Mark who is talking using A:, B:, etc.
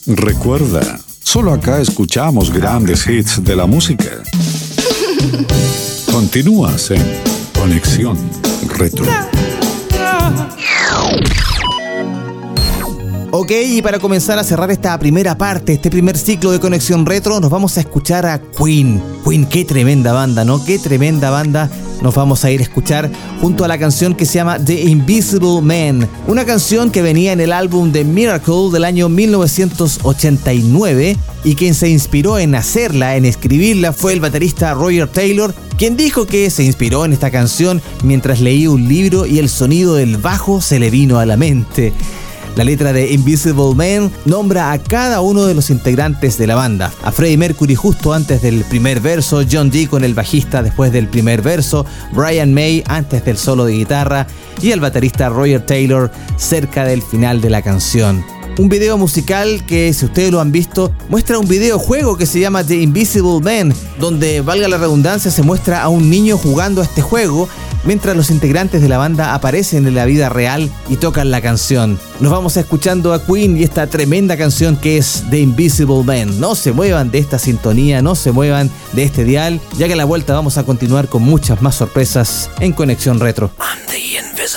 A: Recuerda, solo acá escuchamos grandes hits de la música. Continúas en Conexión Retro.
B: Ok, y para comenzar a cerrar esta primera parte, este primer ciclo de Conexión Retro, nos vamos a escuchar a Queen. Queen, qué tremenda banda, ¿no? Qué tremenda banda. Nos vamos a ir a escuchar junto a la canción que se llama The Invisible Man, una canción que venía en el álbum The Miracle del año 1989, y quien se inspiró en hacerla, en escribirla, fue el baterista Roger Taylor, quien dijo que se inspiró en esta canción mientras leía un libro y el sonido del bajo se le vino a la mente. La letra de Invisible Man nombra a cada uno de los integrantes de la banda. A Freddie Mercury justo antes del primer verso, John Deacon, el bajista, después del primer verso, Brian May antes del solo de guitarra y el baterista Roger Taylor cerca del final de la canción. Un video musical que, si ustedes lo han visto, muestra un videojuego que se llama The Invisible Man, donde, valga la redundancia, se muestra a un niño jugando a este juego mientras los integrantes de la banda aparecen en la vida real y tocan la canción. Nos vamos escuchando a Queen y esta tremenda canción que es The Invisible Man. No se muevan de esta sintonía, no se muevan de este dial, ya que a la vuelta vamos a continuar con muchas más sorpresas en Conexión Retro.
C: I'm the invisible